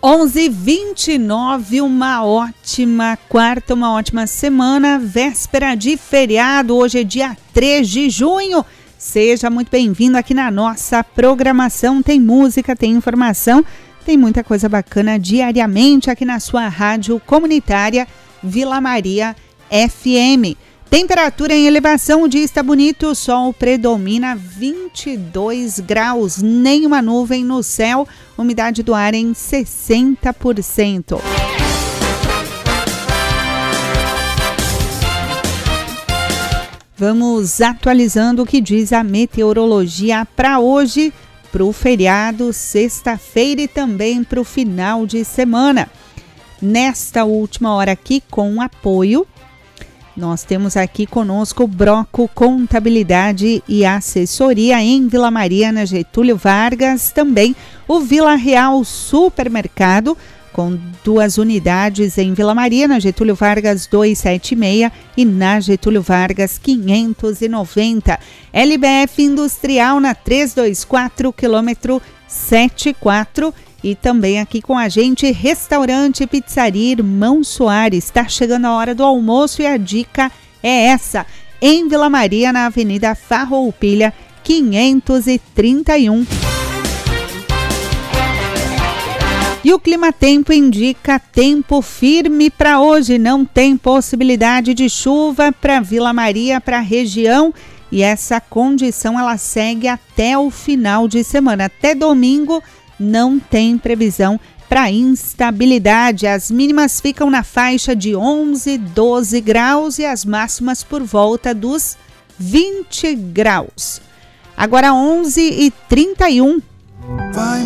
11h29, uma ótima quarta, uma ótima semana, véspera de feriado, hoje é dia 3 de junho. Seja muito bem-vindo aqui na nossa programação, tem música, tem informação, tem muita coisa bacana diariamente aqui na sua rádio comunitária Vila Maria FM. Temperatura em elevação, o dia está bonito, o sol predomina, 22 graus, nenhuma nuvem no céu, umidade do ar em 60%. Vamos atualizando o que diz a meteorologia para hoje, para o feriado, sexta-feira e também para o final de semana. Nesta última hora aqui, com apoio, nós temos aqui conosco o Broco Contabilidade e Assessoria em Vila Maria, na Getúlio Vargas. Também o Vila Real Supermercado, com 2 unidades em Vila Maria, na Getúlio Vargas 276 e na Getúlio Vargas 590. LBF Industrial na 324, quilômetro 74. E também aqui com a gente, Restaurante Pizzaria Irmão Soares. Está chegando a hora do almoço e a dica é essa. Em Vila Maria, na Avenida Farroupilha, 531. E o Climatempo indica tempo firme para hoje. Não tem possibilidade de chuva para Vila Maria, para a região. E essa condição ela segue até o final de semana. Até domingo não tem previsão para instabilidade. As mínimas ficam na faixa de 11, 12 graus e as máximas por volta dos 20 graus. Agora 11h31.